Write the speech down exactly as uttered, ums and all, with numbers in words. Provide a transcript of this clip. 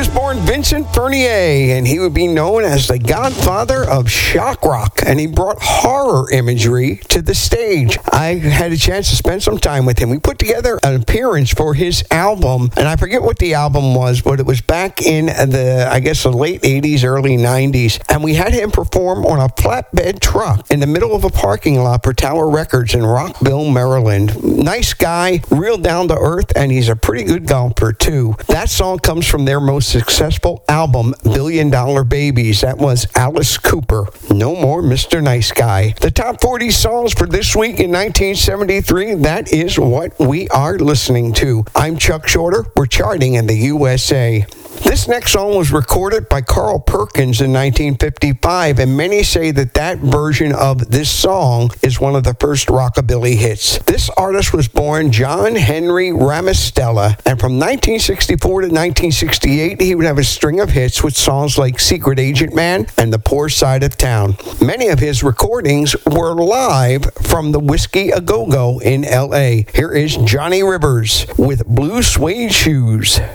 was born Vincent Furnier, and he would be known as the godfather of shock rock, and he brought horror imagery to the stage. I had a chance to spend some time with him. We put together an appearance for his album, and I forget what the album was, but it was back in the, I guess, the late eighties, early nineties, and we had him perform on a flatbed truck in the middle of a parking lot for Tower Records in Rockville, Maryland. Nice guy, real down to earth, and he's a pretty good golfer, too. That song comes from their most successful album, Billion Dollar Babies. That was Alice Cooper. No more Mister Nice Guy. The top forty songs for this week in nineteen seventy-three, that is what we are listening to. I'm Chuck Shorter. We're charting in the U S A. This next song was recorded by Carl Perkins in nineteen fifty-five, and many say that that version of this song is one of the first rockabilly hits. This artist was born John Henry Ramostella, and from nineteen sixty-four to nineteen sixty-eight, he would have a string of hits with songs like Secret Agent Man and The Poor Side of Town. Many of his recordings were live from the Whiskey A Go Go in L A. Here is Johnny Rivers with Blue Suede Shoes.